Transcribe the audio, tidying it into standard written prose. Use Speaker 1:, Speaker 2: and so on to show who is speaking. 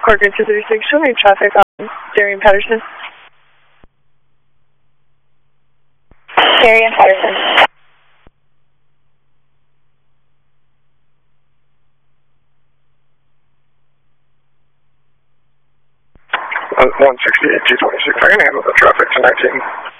Speaker 1: Corcoran 236, show me traffic on Darien Patterson.
Speaker 2: Darien Patterson.
Speaker 3: 168, 226. I can handle the traffic to 19.